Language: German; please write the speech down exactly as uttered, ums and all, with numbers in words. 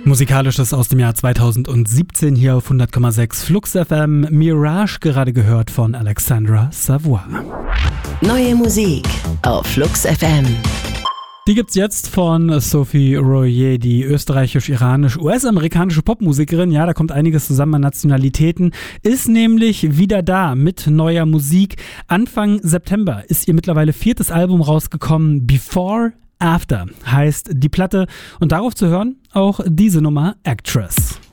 Musikalisches aus dem Jahr zweitausendsiebzehn hier auf hundert Komma sechs Flux F M. Mirage, gerade gehört von Alexandra Savoy. Neue Musik auf Flux F M. Die gibt's jetzt von Sophie Royer, die österreichisch-iranisch-U S-amerikanische Popmusikerin. Ja, da kommt einiges zusammen an Nationalitäten. Ist nämlich wieder da mit neuer Musik. Anfang September ist ihr mittlerweile viertes Album rausgekommen. Before After heißt die Platte. Und darauf zu hören auch diese Nummer Actress.